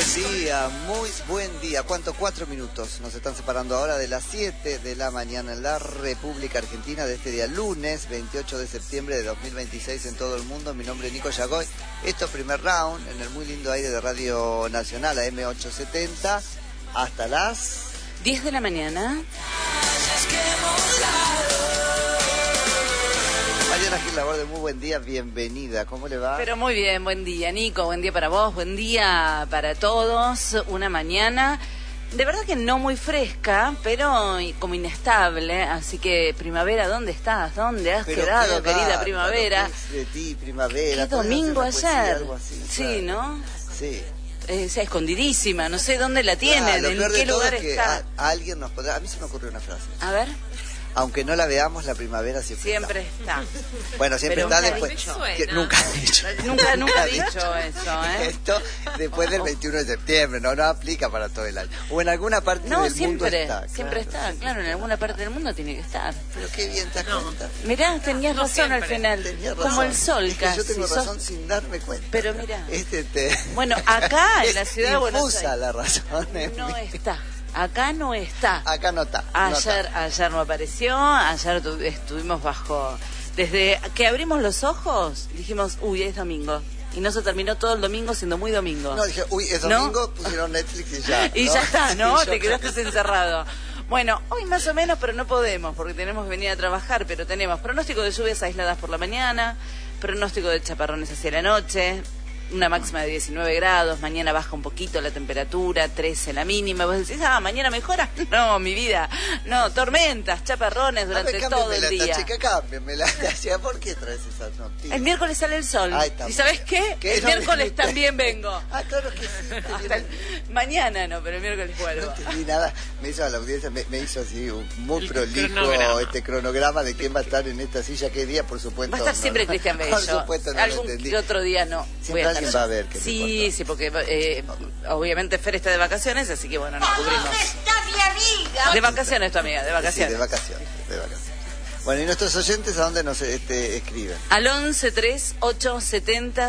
muy buen día. ¿Cuánto? 4 minutos. Nos están separando ahora de las 7 de la mañana en la República Argentina de este día lunes 28 de septiembre de 2026 en todo el mundo. Mi nombre es Nico Yagoy. Esto es Primer Round en el muy lindo aire de Radio Nacional, AM 870, hasta las 10 de la mañana. Mariana Gil Laborde, muy buen día, bienvenida. ¿Cómo le va? Pero muy bien, buen día, Nico, buen día para vos, buen día para todos. Una mañana, de verdad que no muy fresca, pero como inestable. Así que, primavera, ¿dónde estás? ¿Dónde has quedado, querida primavera? ¿Qué es de ti, primavera? ¿Qué domingo ayer? Algo así, sí, claro. ¿no? Sí. Sea escondidísima, no sé dónde la tienen, en qué lugar está. Alguien nos podrá... A mí se me ocurrió una frase. A ver. Aunque no la veamos, la primavera siempre está. Bueno, siempre pero está después. Nunca ha dicho. Nunca ha dicho eso, ¿eh? Esto después del 21 de septiembre, no aplica para todo el año. O en alguna parte del mundo está. Siempre está, claro, en alguna parte del mundo tiene que estar. Pero qué bien te has contado. Mirá, tenías razón al final. Como el sol casi. Yo tengo razón sin darme cuenta. Pero mirá. Bueno, acá en la ciudad de Buenos Aires. La razón no está. Acá no está. Acá no está. Ayer no apareció, ayer estuvimos bajo... Desde que abrimos los ojos, dijimos, uy, es domingo. Y no se terminó todo el domingo siendo muy domingo. No, dije, uy, es domingo, pusieron Netflix y ya. Y ya está, ¿no? Te quedaste encerrado. Bueno, hoy más o menos, pero no podemos, porque tenemos que venir a trabajar, pero tenemos pronóstico de lluvias aisladas por la mañana, pronóstico de chaparrones hacia la noche, una máxima de 19 grados, mañana baja un poquito la temperatura, 13 la mínima. Vos decís, ¿mañana mejora? No, mi vida, no, tormentas, chaparrones durante todo el día. Cámbiamela, ¿por qué traes esas noticias? El miércoles sale el sol. ¿Y sabés qué? El miércoles también vengo. Claro que sí. Mañana no, pero el miércoles vuelvo. No entendí nada, me hizo a la audiencia, me hizo así un muy prolijo cronograma de quién va a estar en esta silla, qué día, por supuesto. Va a estar siempre Cristian Bello. Por supuesto, no algún lo entendí. Que otro día no. Siempre alguien va a ver. Sí, porque obviamente Fer está de vacaciones, así que bueno, nos cubrimos. Está mi amiga. De vacaciones tu amiga, de vacaciones. Sí, de vacaciones. Bueno, ¿y nuestros oyentes a dónde nos escriben? Al 11 3870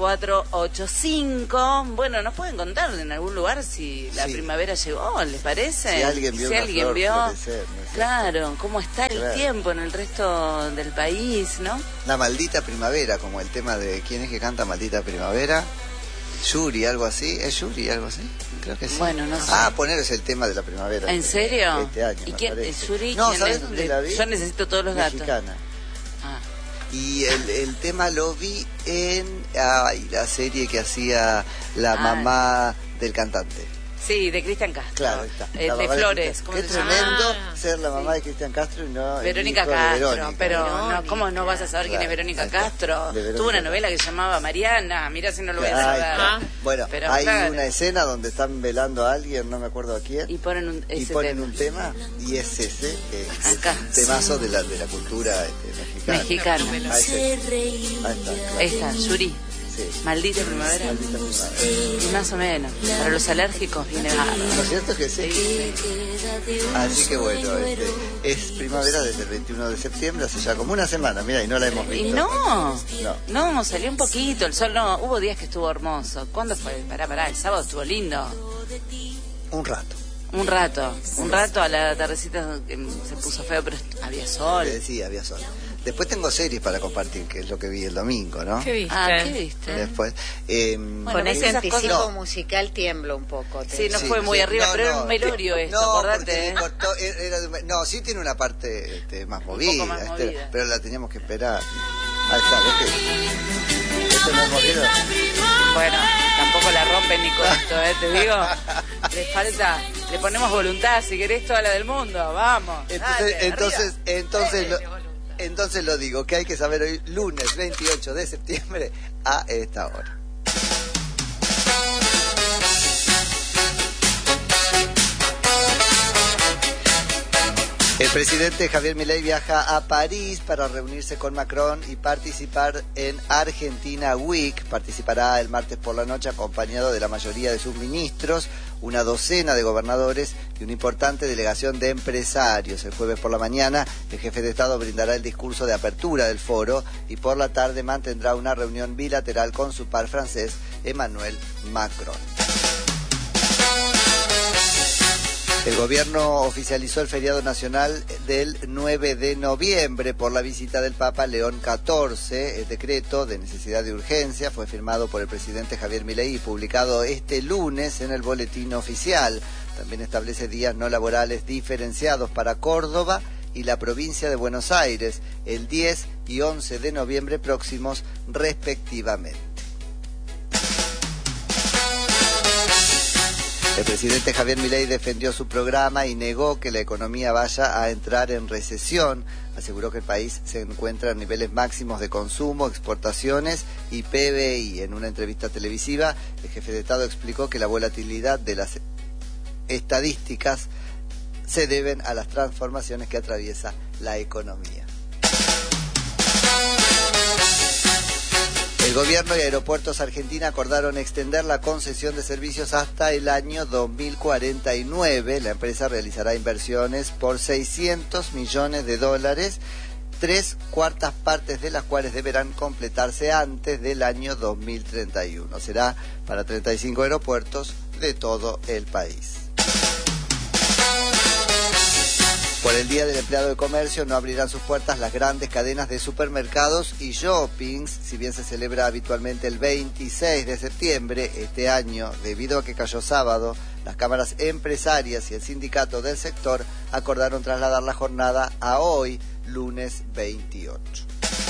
7485. Bueno, nos pueden contar en algún lugar si la primavera llegó, ¿les parece? Si alguien vio florecer, ¿no? Claro, cómo está el tiempo en el resto del país, ¿no? La maldita primavera, como el tema de quién es que canta Maldita Primavera. Yuri, algo así. ¿Es Yuri, algo así? Creo que sí. Bueno, no sé. Poner es el tema de la primavera. ¿En serio? Este año, ¿Y quién es Yuri? No, ¿sabes dónde la vi? Yo necesito todos los datos. Mexicana. Y el tema lo vi en la serie que hacía la mamá del cantante. Sí, de Cristian Castro. Claro, está. De Flores. Qué tremendo ser la mamá de Cristian Castro y no Verónica Castro. Pero no, ¿cómo no vas a saber quién es Verónica Castro? Tuvo una novela que se llamaba Mariana. Mirá si no lo voy a saber. Bueno, pero, hay una escena donde están velando a alguien, no me acuerdo a quién. Y ponen un tema. Y es ese, un temazo de la cultura mexicana. Ahí está, Yuri. Sí. Maldita primavera. Y más o menos. Para los alérgicos viene bárbaro. ¿No es cierto que sí? Así que bueno, es primavera desde el 21 de septiembre, hace ya como una semana, mira, y no la hemos visto. Y no, salió un poquito, el sol no, hubo días que estuvo hermoso. ¿Cuándo fue? Pará, el sábado estuvo lindo. Un rato a la tardecita se puso feo, pero había sol. Sí, había sol. Después tengo series para compartir, que es lo que vi el domingo, ¿no? ¿Qué viste? ¿Qué viste? Después, con ese anticipo musical tiembla un poco. Sí, no fue muy arriba, pero era un melorio esto, acordate. Sí tiene una parte más movida, más movida. Pero la teníamos que esperar. Ahí está, ¿ves? ¿Esto no es movido? Bueno, tampoco la rompen ni con esto, te digo. Le ponemos voluntad, si querés, toda la del mundo, vamos. Entonces lo digo, que hay que saber hoy, lunes 28 de septiembre, a esta hora. El presidente Javier Milei viaja a París para reunirse con Macron y participar en Argentina Week. Participará el martes por la noche acompañado de la mayoría de sus ministros, una docena de gobernadores y una importante delegación de empresarios. El jueves por la mañana el jefe de Estado brindará el discurso de apertura del foro y por la tarde mantendrá una reunión bilateral con su par francés Emmanuel Macron. El gobierno oficializó el feriado nacional del 9 de noviembre por la visita del Papa León XIV. El decreto de necesidad de urgencia fue firmado por el presidente Javier Milei y publicado este lunes en el boletín oficial. También establece días no laborales diferenciados para Córdoba y la provincia de Buenos Aires, el 10 y 11 de noviembre próximos respectivamente. El presidente Javier Milei defendió su programa y negó que la economía vaya a entrar en recesión. Aseguró que el país se encuentra en niveles máximos de consumo, exportaciones y PBI. En una entrevista televisiva, el jefe de Estado explicó que la volatilidad de las estadísticas se deben a las transformaciones que atraviesa la economía. El gobierno y Aeropuertos Argentina acordaron extender la concesión de servicios hasta el año 2049. La empresa realizará inversiones por $600 millones, 3/4 partes de las cuales deberán completarse antes del año 2031. Será para 35 aeropuertos de todo el país. Por el Día del Empleado de Comercio no abrirán sus puertas las grandes cadenas de supermercados y shoppings, si bien se celebra habitualmente el 26 de septiembre. Este año, debido a que cayó sábado, las cámaras empresarias y el sindicato del sector acordaron trasladar la jornada a hoy, lunes 28.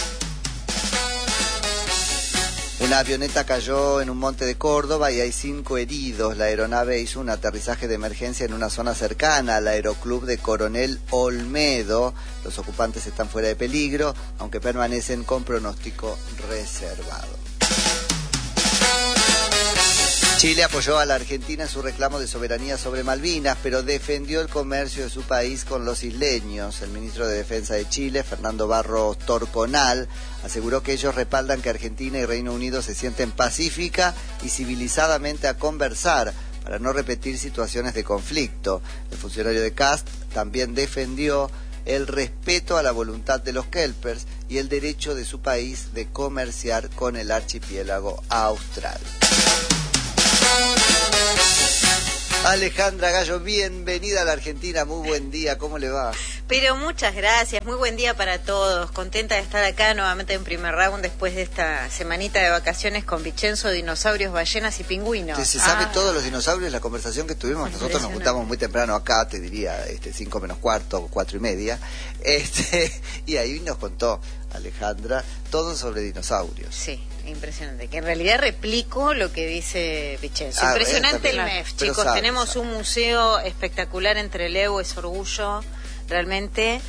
Una avioneta cayó en un monte de Córdoba y hay 5 heridos. La aeronave hizo un aterrizaje de emergencia en una zona cercana al aeroclub de Coronel Olmedo. Los ocupantes están fuera de peligro, aunque permanecen con pronóstico reservado. Chile apoyó a la Argentina en su reclamo de soberanía sobre Malvinas, pero defendió el comercio de su país con los isleños. El ministro de Defensa de Chile, Fernando Barros Torconal, aseguró que ellos respaldan que Argentina y Reino Unido se sienten pacífica y civilizadamente a conversar para no repetir situaciones de conflicto. El funcionario de CAST también defendió el respeto a la voluntad de los kelpers y el derecho de su país de comerciar con el archipiélago austral. Alejandra Gallo, bienvenida a la Argentina, muy buen día, ¿cómo le va? Pero muchas gracias, muy buen día para todos, contenta de estar acá nuevamente en primer round después de esta semanita de vacaciones con Vicenzo, dinosaurios, ballenas y pingüinos. ¿Se sabe todos los dinosaurios? La conversación que tuvimos, nosotros nos juntamos muy temprano acá, te diría 5 menos cuarto, 4:30, y ahí nos contó Alejandra todo sobre dinosaurios. Sí. Impresionante, que en realidad replico lo que dice Vicenzo. Impresionante el MEF, chicos, tenemos un museo espectacular entre Leo, es orgullo, realmente,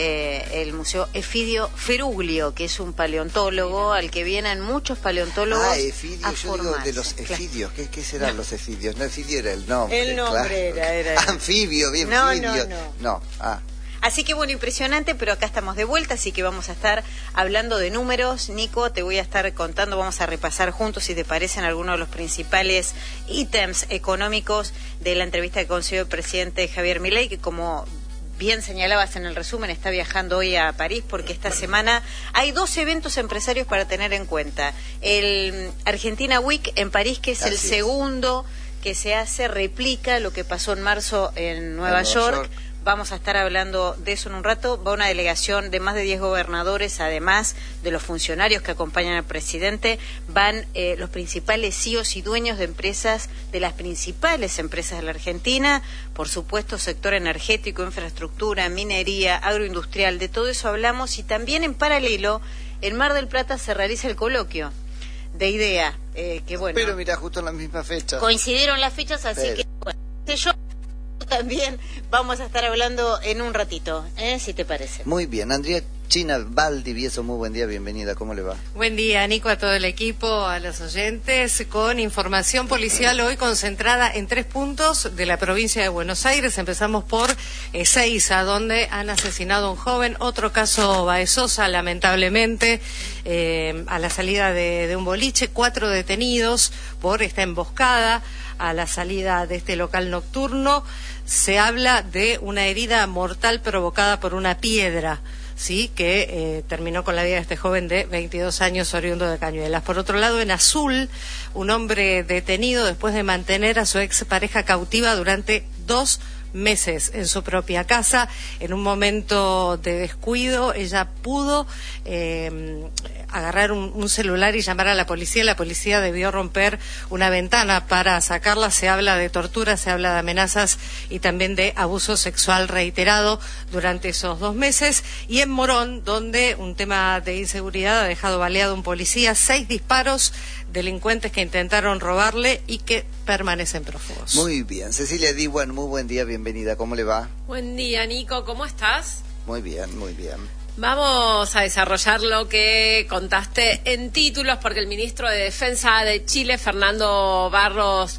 el Museo Efidio Feruglio, que es un paleontólogo al que vienen muchos paleontólogos Efidio, a yo formarse. Digo de los efidios, ¿qué serán los efidios? No, Efidio era el nombre. El nombre claro. era. Anfibio, bien fidio. No. Así que bueno, impresionante, pero acá estamos de vuelta, así que vamos a estar hablando de números. Nico, te voy a estar contando, vamos a repasar juntos, si te parecen, algunos de los principales ítems económicos de la entrevista que concedió el presidente Javier Milei, que como bien señalabas en el resumen, está viajando hoy a París porque esta semana hay 2 eventos empresarios para tener en cuenta. El Argentina Week en París, que es el segundo que se hace, replica lo que pasó en marzo en Nueva York. Vamos a estar hablando de eso en un rato. Va una delegación de más de 10 gobernadores, además de los funcionarios que acompañan al presidente. Van los principales CEOs y dueños de empresas, de las principales empresas de la Argentina. Por supuesto, sector energético, infraestructura, minería, agroindustrial, de todo eso hablamos. Y también en paralelo, en Mar del Plata se realiza el coloquio de IDEA. Que bueno. Pero mira, justo en la misma fecha. Coincidieron las fechas, así que bueno, yo también vamos a estar hablando en un ratito, si te parece. Muy bien, Andrea China Valdivieso, muy buen día, bienvenida, ¿cómo le va? Buen día, Nico, a todo el equipo, a los oyentes, con información policial hoy concentrada en 3 puntos de la provincia de Buenos Aires. Empezamos por Ezeiza, donde han asesinado a un joven, otro caso Baezosa, lamentablemente, a la salida de un boliche, 4 detenidos por esta emboscada a la salida de este local nocturno. Se habla de una herida mortal provocada por una piedra, sí, que terminó con la vida de este joven de 22 años oriundo de Cañuelas. Por otro lado, en Azul, un hombre detenido después de mantener a su expareja cautiva durante 2 meses en su propia casa. En un momento de descuido, ella pudo agarrar un celular y llamar a la policía. La policía debió romper una ventana para sacarla. Se habla de tortura, se habla de amenazas y también de abuso sexual reiterado durante esos 2 meses. Y en Morón, donde un tema de inseguridad ha dejado baleado un policía, 6 disparos, delincuentes que intentaron robarle y que permanecen prófugos. Muy bien. Cecilia Diwan, muy buen día, bienvenida. ¿Cómo le va? Buen día, Nico. ¿Cómo estás? Muy bien, muy bien. Vamos a desarrollar lo que contaste en títulos, porque el ministro de Defensa de Chile, Fernando Barros,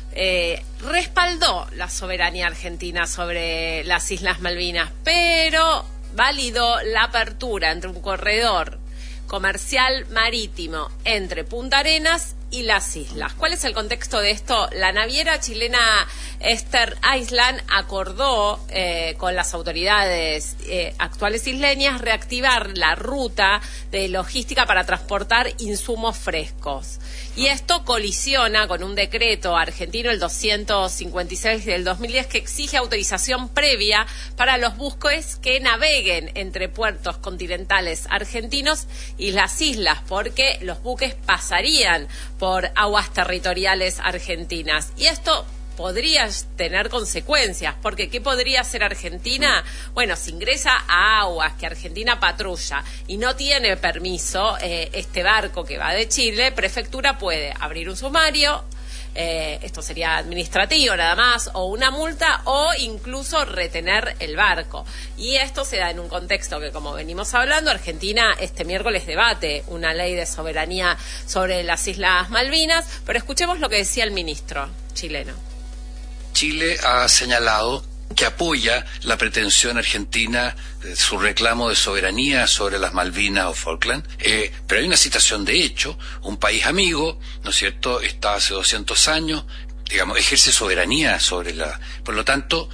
respaldó la soberanía argentina sobre las Islas Malvinas, pero validó la apertura entre un corredor comercial marítimo entre Punta Arenas y las islas. ¿Cuál es el contexto de esto? La naviera chilena Esther Island acordó con las autoridades actuales isleñas reactivar la ruta de logística para transportar insumos frescos. Y esto colisiona con un decreto argentino, el 256 del 2010, que exige autorización previa para los buques que naveguen entre puertos continentales argentinos y las islas, porque los buques pasarían por aguas territoriales argentinas. Y esto podría tener consecuencias, porque ¿qué podría hacer Argentina? Bueno, si ingresa a aguas que Argentina patrulla y no tiene permiso este barco que va de Chile, Prefectura puede abrir un sumario, esto sería administrativo nada más, o una multa, o incluso retener el barco. Y esto se da en un contexto que, como venimos hablando, Argentina este miércoles debate una ley de soberanía sobre las Islas Malvinas, pero escuchemos lo que decía el ministro chileno. Chile ha señalado que apoya la pretensión argentina, su reclamo de soberanía sobre las Malvinas o Falkland, pero hay una situación de hecho. Un país amigo, ¿no es cierto?, está hace 200 años, digamos, ejerce soberanía sobre la... Por lo tanto,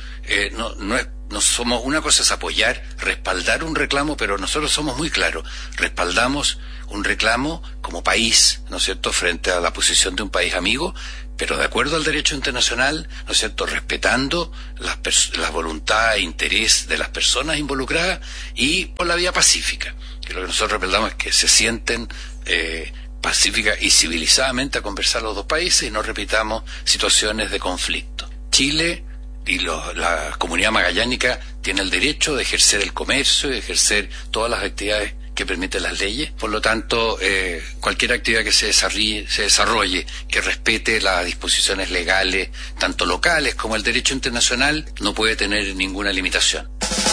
no somos... Una cosa es apoyar, respaldar un reclamo, pero nosotros somos muy claros, respaldamos un reclamo como país, ¿no es cierto?, frente a la posición de un país amigo, pero de acuerdo al derecho internacional, ¿no es cierto?, respetando la voluntad e interés de las personas involucradas y por la vía pacífica, que lo que nosotros respaldamos es que se sienten pacífica y civilizadamente a conversar los dos países y no repitamos situaciones de conflicto. Chile y la comunidad magallánica tiene el derecho de ejercer el comercio y de ejercer todas las actividades que permiten las leyes. Por lo tanto, cualquier actividad que se desarrolle que respete las disposiciones legales, tanto locales como el derecho internacional, no puede tener ninguna limitación.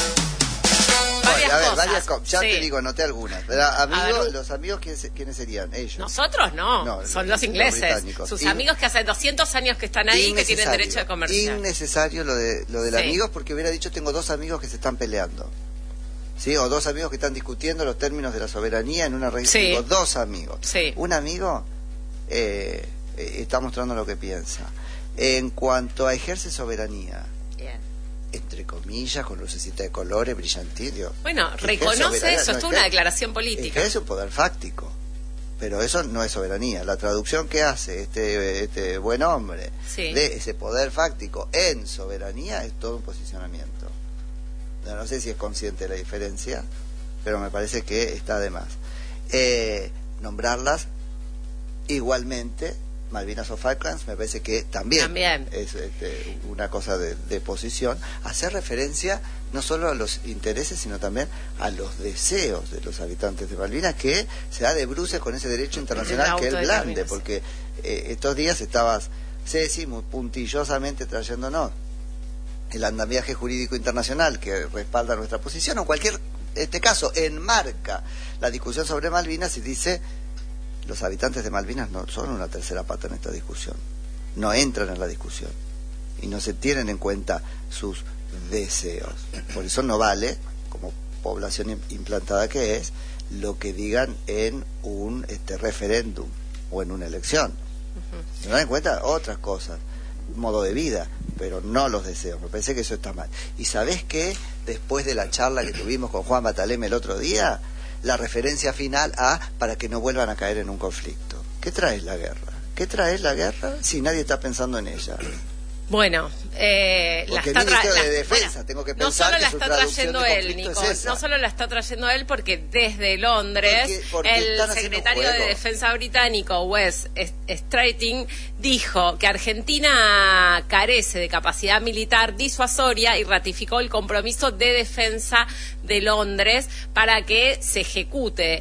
Varias cosas. Ya sí. te digo, anoté algunas. Los amigos, ¿quiénes serían? Ellos. Nosotros no, son los ingleses. Sus amigos que hace 200 años que están ahí, que tienen derecho de comerciar. Innecesario lo del amigos, porque hubiera dicho, tengo 2 amigos que se están peleando. ¿Sí? O 2 amigos que están discutiendo los términos de la soberanía en una reunión. Sí. Digo, 2 amigos. Sí. Un amigo está mostrando lo que piensa. En cuanto a ejerce soberanía, Bien. entre comillas, con lucecita de colores, brillantillo. Bueno, reconoce eso, esto es una declaración política. Es un poder fáctico, pero eso no es soberanía. La traducción que hace este buen hombre de ese poder fáctico en soberanía es todo un posicionamiento. No sé si es consciente de la diferencia, pero me parece que está de más. Nombrarlas igualmente, Malvinas o Falklands, me parece que también. Es una cosa de posición. Hacer referencia no solo a los intereses, sino también a los deseos de los habitantes de Malvinas, que se da de bruces con ese derecho internacional que él blande, porque estos días estabas, Ceci, muy puntillosamente trayéndonos el andamiaje jurídico internacional que respalda nuestra posición, o cualquier caso enmarca la discusión sobre Malvinas y dice, los habitantes de Malvinas no son una tercera pata en esta discusión, no entran en la discusión y no se tienen en cuenta sus deseos. Por eso no vale, como población implantada que es, lo que digan en un referéndum o en una elección. Se dan en cuenta otras cosas, modo de vida, pero no los deseos. Me parece que eso está mal. ¿Y sabés qué? Después de la charla que tuvimos con Juan Bataleme el otro día, la referencia final para que no vuelvan a caer en un conflicto. ¿Qué trae la guerra? ¿Qué trae la guerra si nadie está pensando en ella? Bueno, porque el ministro de Defensa, tengo que pensar no solo que la su está traducción trayendo de él, conflicto Nico, es esa. no solo la está trayendo él porque desde Londres Porque el están haciendo secretario un de juego. Defensa británico, Wes Streeting, dijo que Argentina carece de capacidad militar disuasoria y ratificó el compromiso de defensa de Londres para que se ejecute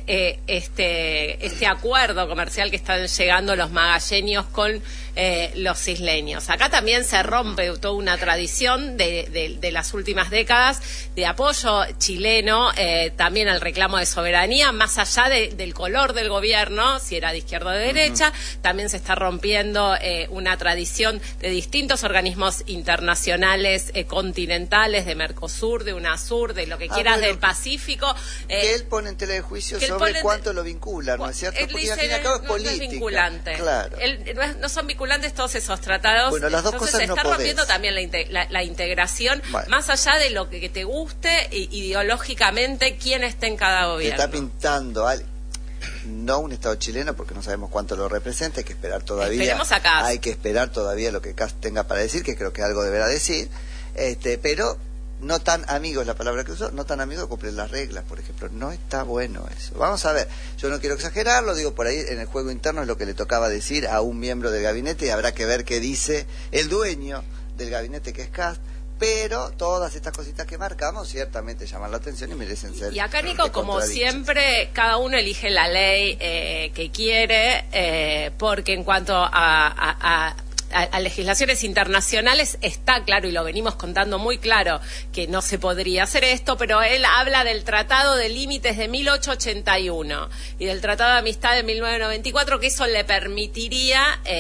este acuerdo comercial que están llegando los magalleños con los isleños. Acá también se rompe toda una tradición de las últimas décadas de apoyo chileno también al reclamo de soberanía, más allá del color del gobierno, si era de izquierda o de derecha. También se está rompiendo una tradición de distintos organismos internacionales continentales, de Mercosur, de UNASUR, de lo que quieras, del Pacífico. Que él pone en tela de juicio que él sobre pone- cuánto lo vincula, ¿no es cierto? Él Porque dice al fin y al cabo es no es política. vinculante. Claro. No son vinculantes todos esos tratados. Bueno, las dos Entonces cosas se no está podés. rompiendo también la integración, Bueno. más allá de lo que te guste ideológicamente quién esté en cada Que gobierno. está pintando no un Estado chileno, porque no sabemos cuánto lo representa, hay que esperar todavía. Esperemos a Kast. Hay que esperar todavía lo que Kast tenga para decir, que creo que algo deberá decir, pero no tan amigo es la palabra que usó, no tan amigo de cumplir las reglas, por ejemplo. No está bueno eso. Vamos a ver, yo no quiero exagerarlo, digo por ahí en el juego interno es lo que le tocaba decir a un miembro del gabinete y habrá que ver qué dice el dueño del gabinete, que es Kast. Pero todas estas cositas que marcamos ciertamente llaman la atención y merecen ser Y acá, Nico, como contradichas. siempre, cada uno elige la ley que quiere, porque en cuanto a legislaciones internacionales está claro, y lo venimos contando muy claro, que no se podría hacer esto, pero él habla del Tratado de Límites de 1881 y del Tratado de Amistad de 1994, que eso le permitiría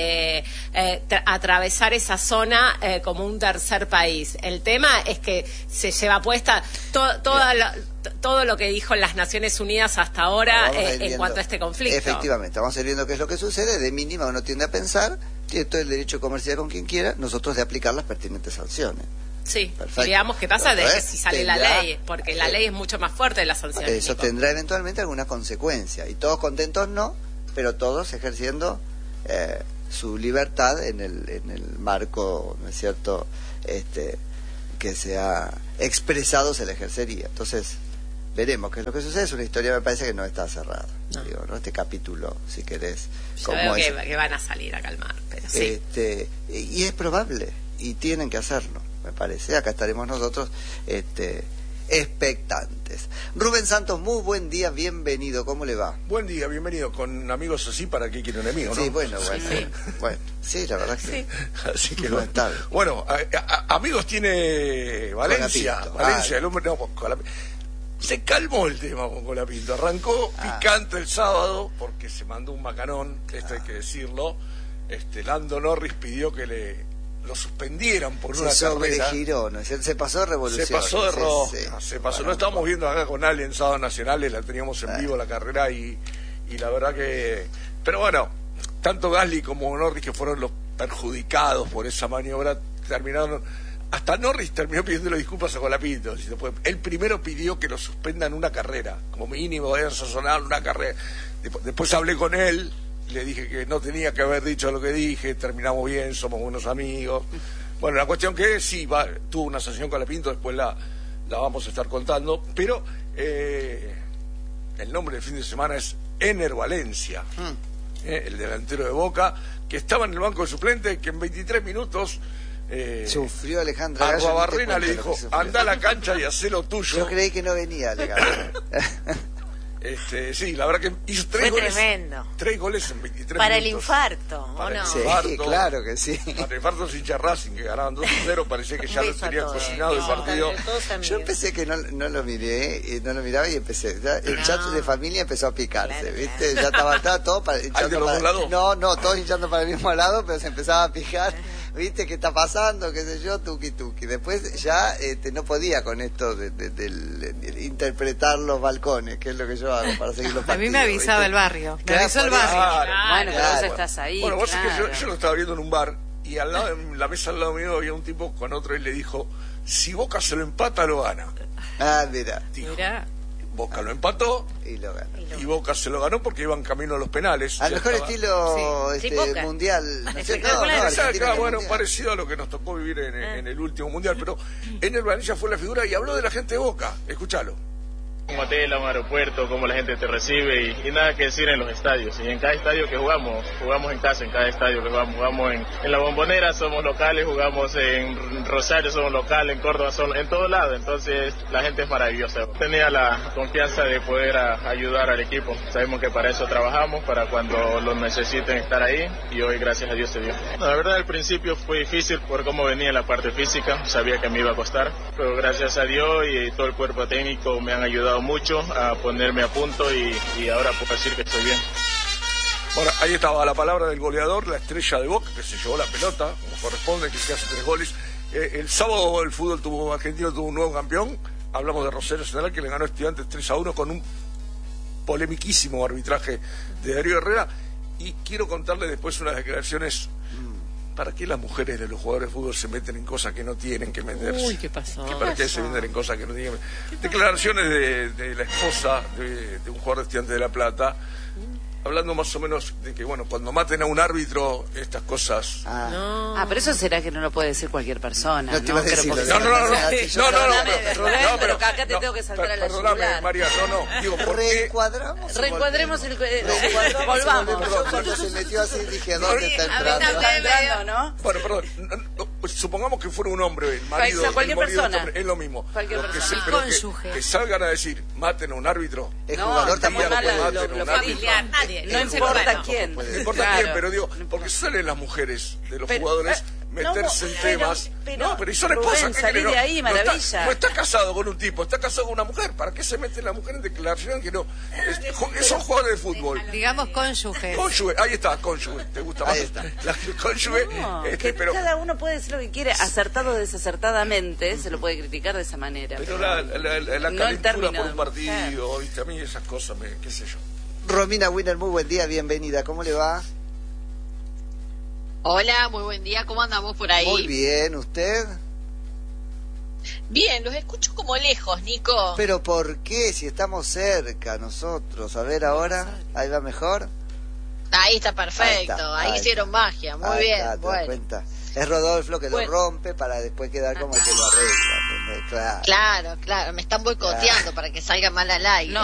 atravesar esa zona como un tercer país. El tema es que se lleva puesta todo lo que dijo las Naciones Unidas hasta ahora Vamos a ir en viendo. cuanto a este conflicto. Efectivamente, vamos a ir viendo qué es lo que sucede. De mínima uno tiende a pensar, tiene todo el derecho de comerciar con quien quiera, nosotros de aplicar las pertinentes sanciones. Sí, Perfecto. y veamos qué pasa Pero, de si sale la tendrá- ley, porque la ley es mucho más fuerte de las sanciones. Eso Nico. tendrá eventualmente alguna consecuencia. Y todos contentos no, pero todos ejerciendo su libertad en el marco, ¿no es cierto?, que se ha expresado, se le ejercería. Entonces, veremos qué es lo que sucede. Es una historia, me parece que no está cerrada. No. Digo, ¿no? Este capítulo, si querés. Yo como veo es. que van a salir a calmar, pero sí. Y es probable, y tienen que hacerlo, me parece. Acá estaremos nosotros expectantes. Rubén Santos, muy buen día, bienvenido, ¿cómo le va? Buen día, bienvenido. Con amigos así, ¿para qué quiere enemigos, no? Sí, bueno, Sí. bueno, sí, la verdad que sí. Así que No, bueno. está bien. Bueno, amigos tiene Valencia. Colapinto. Valencia, el hombre no, se calmó el tema con Colapinto. Arrancó picante el sábado porque se mandó un macanón, esto hay que decirlo. Lando Norris pidió que lo suspendieran por una Se carrera. sobregiró, ¿no es cierto? Se pasó de revolución. Se pasó de Sí, rosca, sí. se pasó. Bueno, Lo estábamos viendo acá con Ale en Sábado Nacionales, la teníamos en vivo la carrera y la verdad que... Pero bueno, tanto Gasly como Norris, que fueron los perjudicados por esa maniobra, terminaron... Hasta Norris terminó pidiéndole disculpas a Colapinto. Él primero pidió que lo suspendan una carrera, como mínimo deben sancionar una carrera. Después hablé con él, le dije que no tenía que haber dicho lo que dije, terminamos bien, somos buenos amigos. Bueno, la cuestión que sí, tuvo una sanción Colapinto, después la vamos a estar contando, pero el nombre del fin de semana es Ener Valencia, el delantero de Boca, que estaba en el banco de suplente, que en 23 minutos... Sufrió Alejandra Gallo. Arruabarrena ni te le cuento dijo, lo que sufrió. anda a la cancha y hacé lo tuyo. Yo creí que no venía Alejandra. Sí, la verdad que hizo Fue tremendo. 3 goles en 23 Para el minutos. infarto, ¿o Para el no? Sí, infarto. claro que sí. Para el infarto sin hincha Racing, que ganaban 2-0, parecía que ya Un lo beso a tenían todos. cocinado el partido. Todos amigos. Yo empecé que no lo miré, no lo miraba y empecé. Ya, el chat de familia empezó a picarse, Claro, ¿viste? claro. Ya estaba todo para, hinchando de los para, dos lados? No, todos hinchando para el mismo lado, pero se empezaba a picar. ¿Viste qué está pasando? ¿Qué sé yo? Tuki. Después ya no podía con esto de interpretar los balcones, que es lo que yo hago para seguir los A partidos. mí me avisaba ¿viste? el barrio. Me Claro, avisó el por eso. barrio. Bueno, pero Claro. vos estás ahí. Bueno, vos sabés claro. que yo lo estaba viendo en un bar y al lado, en la mesa al lado mío había un tipo con otro y le dijo, si Boca se lo empata, lo gana. Ah, mira. Dijo. Mirá. Boca lo empató Y lo ganó. y Boca se lo ganó porque iban camino a los penales. Al Ya mejor estaba- estilo Sí, Boca. mundial. ¿No es cierto? Espectacular. No, Esa, Argentina claro, en el bueno, mundial. parecido a lo que nos tocó vivir en el último mundial, pero en el Vanilla fue la figura y habló de la gente de Boca. Escúchalo. Un hotel, a un aeropuerto, cómo la gente te recibe y nada que decir en los estadios. Y en cada estadio que jugamos en casa, en cada estadio que jugamos en La Bombonera, somos locales, jugamos en Rosario, somos locales, en Córdoba, en todo lado. Entonces la gente es maravillosa. Tenía la confianza de poder ayudar al equipo. Sabemos que para eso trabajamos, para cuando lo necesiten estar ahí y hoy gracias a Dios se dio. No, la verdad al principio fue difícil por cómo venía la parte física, sabía que me iba a costar, pero gracias a Dios y todo el cuerpo técnico me han ayudado mucho a ponerme a punto y ahora puedo decir que estoy bien. Bueno, ahí estaba la palabra del goleador, la estrella de Boca, que se llevó la pelota, como corresponde, que hace 3 goles. El sábado el fútbol argentino tuvo un nuevo campeón. Hablamos de Rosario Central, que le ganó a Estudiantes 3-1 con un polemiquísimo arbitraje de Darío Herrera. Y quiero contarle después unas declaraciones. ¿Para qué las mujeres de los jugadores de fútbol se meten en cosas que no tienen que meterse? Uy, ¿qué pasó? ¿Para qué se meten en cosas que no tienen que meterse? Declaraciones de la esposa de un jugador de Estudiantes de La Plata, hablando más o menos de que, bueno, cuando maten a un árbitro, estas cosas... Pero eso será que no lo puede decir cualquier persona. No te iba a decir Creo lo porque- de- Perdóname, Rubén, pero acá te tengo que saltar a la Perdóname, yugular. María, digo, ¿por qué? Reencuadramos. Reencuadremos el... Reencuadramos. Volvamos. Yo cuando se metió así dije, ¿dónde está entrando? Está entrando, ¿no? Bueno, perdón, supongamos que fuera un hombre, el marido, Cualquier el marido de persona. este hombre, es lo mismo. Cualquier Lo que persona. pero Cónyuge. que salgan a decir, maten a un árbitro. El No, jugador está muy también mal puede lo maten a un Familiar, árbitro. nadie. No El importa cirujano. quién. No importa Claro. quién, pero digo, No importa. porque salen las mujeres de los Pero, jugadores meterse no, en pero- temas. pero, No, pero y son Rubén, esposas. ¿qué salí querés? de ahí, maravilla. No está casado con un tipo, está casado con una mujer. ¿Para qué se mete la mujer en declaración que no? Son jugadores de fútbol. Digamos cónyuge. Cónyuge, ahí está, cónyuge. ¿Te gusta más? Ahí está. La cónyuge, No, que pero... cada uno puede decir lo que quiere, acertado o desacertadamente, se lo puede criticar de esa manera. Pero la No el calentura término por de un mujer. partido, ¿viste? A mí esas cosas, qué sé yo. Romina Winner, muy buen día, bienvenida. ¿Cómo le va? Hola, muy buen día. ¿Cómo andamos por ahí? Muy bien, ¿usted? Bien, los escucho como lejos, Nico. ¿Pero por qué? Si estamos cerca nosotros. A ver ahora, ahí va mejor. Ahí está perfecto. Ahí hicieron magia. Muy Ahí bien. está, ¿te das Bueno. cuenta? Es Rodolfo que Bueno. lo rompe para después quedar como el que lo arregla. ¿entendés? Claro. Claro, me están boicoteando para que salga mal al aire. No,